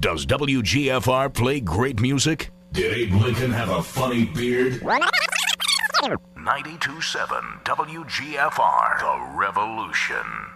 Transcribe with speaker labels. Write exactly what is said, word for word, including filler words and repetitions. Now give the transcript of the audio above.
Speaker 1: Does W G F R play great music? Did Abe Lincoln have a funny beard? ninety-two point seven W G F R, The Revolution.